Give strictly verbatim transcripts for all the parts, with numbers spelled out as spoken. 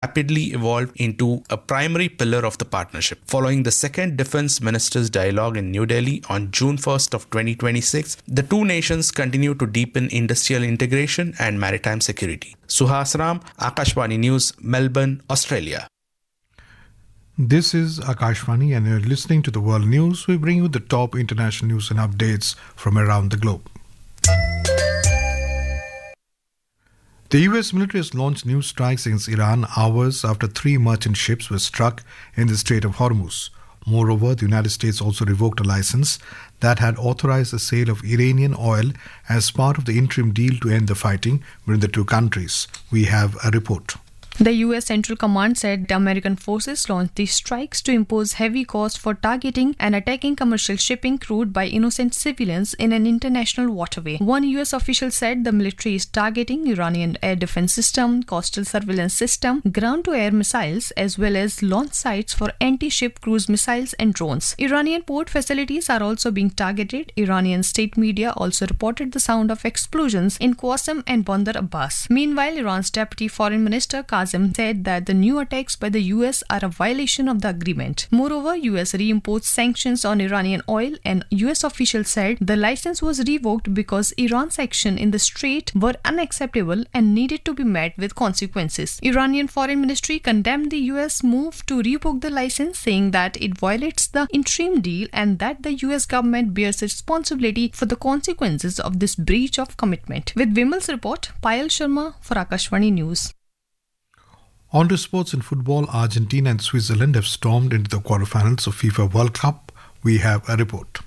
rapidly evolved into a primary pillar of the partnership. Following the second defense ministers' dialogue in New Delhi on June first of twenty twenty-six, the two nations continue to deepen industrial integration and maritime security. Suhas Ram, Akashvani News, Melbourne, Australia. This is Akashvani and you're listening to the World News. We bring you the top international news and updates from around the globe. The U S military has launched new strikes against Iran hours after three merchant ships were struck in the Strait of Hormuz. Moreover, the United States also revoked a license that had authorized the sale of Iranian oil as part of the interim deal to end the fighting between the two countries. We have a report. The U S Central Command said the American forces launched these strikes to impose heavy costs for targeting and attacking commercial shipping crewed by innocent civilians in an international waterway. One U S official said the military is targeting Iranian air defense system, coastal surveillance system, ground-to-air missiles, as well as launch sites for anti-ship cruise missiles and drones. Iranian port facilities are also being targeted. Iranian state media also reported the sound of explosions in Qasim and Bandar Abbas. Meanwhile, Iran's Deputy Foreign Minister Qasem said that the new attacks by the U S are a violation of the agreement. Moreover, U S reimposed sanctions on Iranian oil, and U S officials said the license was revoked because Iran's action in the strait were unacceptable and needed to be met with consequences. Iranian Foreign Ministry condemned the U S move to revoke the license, saying that it violates the interim deal and that the U S government bears responsibility for the consequences of this breach of commitment. With Vimal's report, Payal Sharma for Akashvani News. On to sports and football. Argentina and Switzerland have stormed into the quarterfinals of FIFA World Cup. We have a report.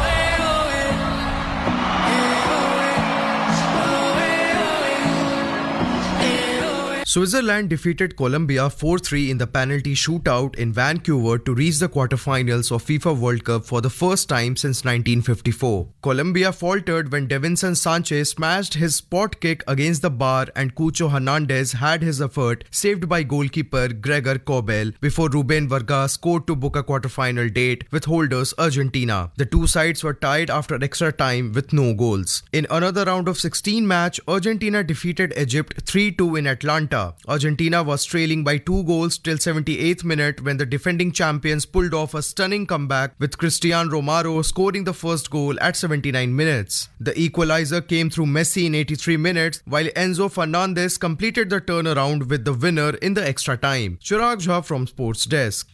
Switzerland defeated Colombia four three in the penalty shootout in Vancouver to reach the quarterfinals of FIFA World Cup for the first time since nineteen fifty-four. Colombia faltered when Davinson Sanchez smashed his spot kick against the bar and Cucho Hernandez had his effort saved by goalkeeper Gregor Kobel before Ruben Vargas scored to book a quarterfinal date with holders Argentina. The two sides were tied after extra time with no goals. In another round of sixteen match, Argentina defeated Egypt three two in Atlanta. Argentina was trailing by two goals till seventy-eighth minute when the defending champions pulled off a stunning comeback with Cristiano Romero scoring the first goal at seventy-nine minutes. The equalizer came through Messi in eighty-three minutes while Enzo Fernandez completed the turnaround with the winner in the extra time. Chirag Jha from Sports Desk.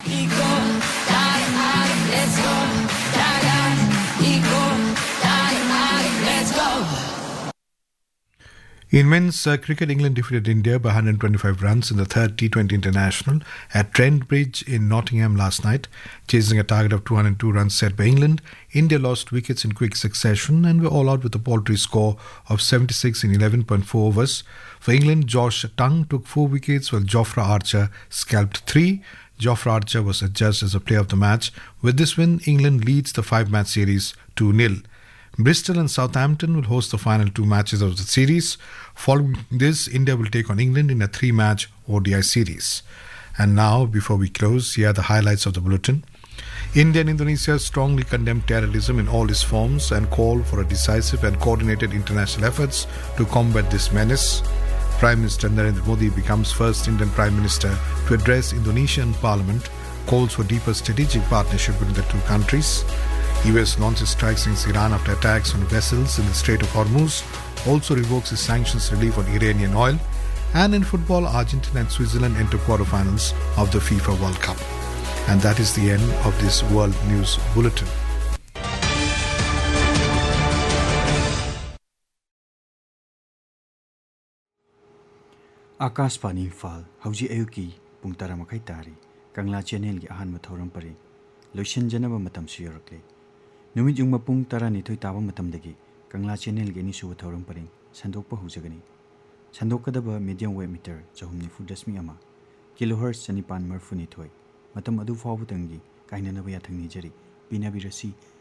In men's uh, cricket, England defeated India by one hundred twenty-five runs in the third T twenty International at Trent Bridge in Nottingham last night. Chasing a target of two hundred two runs set by England, India lost wickets in quick succession and were all out with a paltry score of seventy-six in eleven point four overs. For England, Josh Tongue took four wickets while Jofra Archer scalped three. Jofra Archer was adjudged as a player of the match. With this win, England leads the five-match series two nil. Bristol and Southampton will host the final two matches of the series. Following this, India will take on England in a three-match O D I series. And now, before we close, here are the highlights of the bulletin. India and Indonesia strongly condemn terrorism in all its forms and call for a decisive and coordinated international efforts to combat this menace. Prime Minister Narendra Modi becomes first Indian Prime Minister to address Indonesian Parliament, calls for deeper strategic partnership between the two countries. U S launches strikes against Iran after attacks on vessels in the Strait of Hormuz, also revokes its sanctions relief on Iranian oil. And in football, Argentina and Switzerland enter quarterfinals of the FIFA World Cup. And that is the end of this World News Bulletin. Akashvani Imphal Hauji Ayuki Pung Tara Makai Tari Kangla Channel gi ahan mathoram pari Loishan Janaba matam suyorakle Numit yung mapung tara nitoy tawang matam dagi Kangla Channel gi ni suwa thoram pari Sandokpa hujagani Sandokadaba medium wave meter Jahum nifu dasmi ama Kilohertz Sanipan Marfu nitoy Matam adu fawatangi Kainanaba yathang nijari Binabirasi